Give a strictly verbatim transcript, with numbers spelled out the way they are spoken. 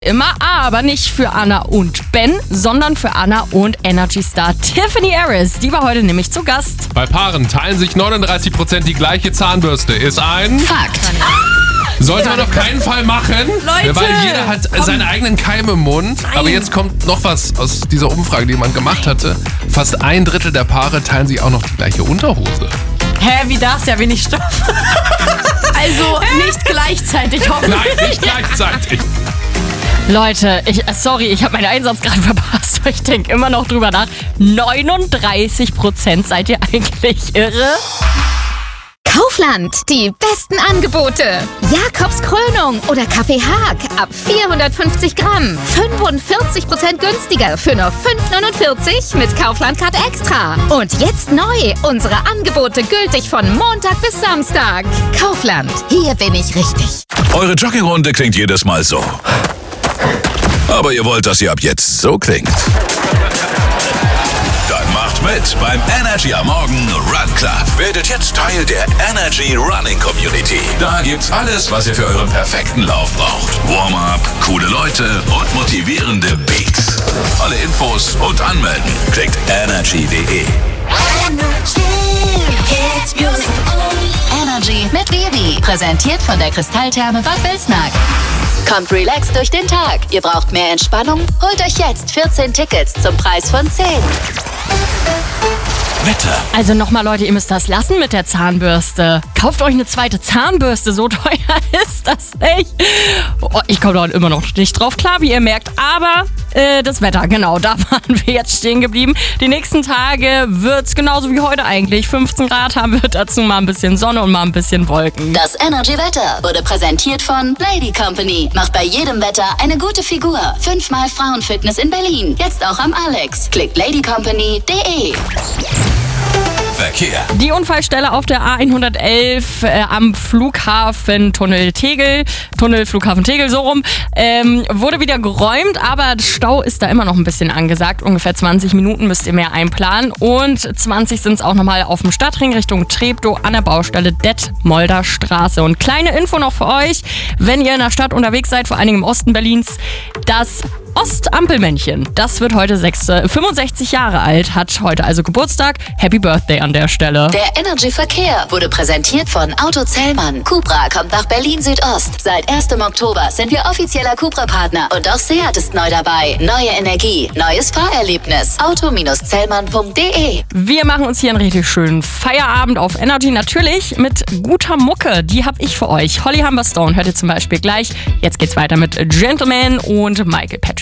Immer, aber nicht für Anna und Ben, sondern für Anna und Energy-Star Tiffany Harris. Die war heute nämlich zu Gast. Bei Paaren teilen sich neununddreißig Prozent die gleiche Zahnbürste. Ist ein Fakt. Sollte man auf keinen Fall machen, Leute, weil jeder hat komm. seinen eigenen Keim im Mund. Nein. Aber jetzt kommt noch was aus dieser Umfrage, die man gemacht hatte. Fast ein Drittel der Paare teilen sich auch noch die gleiche Unterhose. Hä, wie das? Ja wenig Stoff. Also nicht gleichzeitig, hoffentlich. Nein, nicht gleichzeitig. Leute, ich, sorry, ich habe meinen Einsatz gerade verpasst, aber ich denke immer noch drüber nach. neununddreißig Prozent, seid ihr eigentlich irre? Kaufland, die besten Angebote. Jakobs Krönung oder Kaffee Haag ab vierhundertfünfzig Gramm. fünfundvierzig Prozent günstiger für nur fünf neunundvierzig mit Kaufland-Card Extra. Und jetzt neu, unsere Angebote gültig von Montag bis Samstag. Kaufland, hier bin ich richtig. Eure Joggingrunde klingt jedes Mal so. Aber ihr wollt, dass sie ab jetzt so klingt. Dann macht mit beim Energy am Morgen Run Club. Werdet jetzt Teil der Energy Running Community. Da gibt's alles, was ihr für euren perfekten Lauf braucht. Warm-up, coole Leute und motivierende Beats. Alle Infos und anmelden klickt energy punkt de. Energy mit Vivi. Präsentiert von der Kristalltherme Bad Wilsnack. Kommt relaxed durch den Tag. Ihr braucht mehr Entspannung? Holt euch jetzt vierzehn Tickets zum Preis von zehn. Wetter. Also nochmal, Leute, ihr müsst das lassen mit der Zahnbürste. Kauft euch eine zweite Zahnbürste, so teuer ist das nicht. Oh, ich komme da immer noch nicht drauf klar, wie ihr merkt. Aber äh, das Wetter, genau, da waren wir jetzt stehen geblieben. Die nächsten Tage wird es genauso wie heute eigentlich. fünfzehn Grad haben wir, dazu mal ein bisschen Sonne und mal ein bisschen Wolken. Das Energy-Wetter wurde präsentiert von Lady Company. Macht bei jedem Wetter eine gute Figur. Fünfmal Frauenfitness in Berlin. Jetzt auch am Alex. Klickt lady company punkt de. Verkehr. Die Unfallstelle auf der A hundertelf äh, am Flughafen Tunnel Tegel, Tunnel Flughafen Tegel, so rum, ähm, wurde wieder geräumt, aber Stau ist da immer noch ein bisschen angesagt. Ungefähr zwanzig Minuten müsst ihr mehr einplanen und zwanzig sind es auch nochmal auf dem Stadtring Richtung Treptow an der Baustelle Detmolder Straße. Und kleine Info noch für euch, wenn ihr in der Stadt unterwegs seid, vor allen Dingen im Osten Berlins, das Ostampelmännchen, das wird heute sechs, äh, fünfundsechzig Jahre alt, hat heute also Geburtstag. Happy Birthday an der Stelle. Der Energy-Verkehr wurde präsentiert von Auto Zellmann. Cupra kommt nach Berlin Südost. Seit erstem Oktober sind wir offizieller Cupra-Partner und auch Seat ist neu dabei. Neue Energie, neues Fahrerlebnis. auto zellmann punkt de. Wir machen uns hier einen richtig schönen Feierabend auf Energy, natürlich mit guter Mucke. Die habe ich für euch. Holly Humberstone hört ihr zum Beispiel gleich. Jetzt geht's weiter mit Gentleman und Michael Patrick.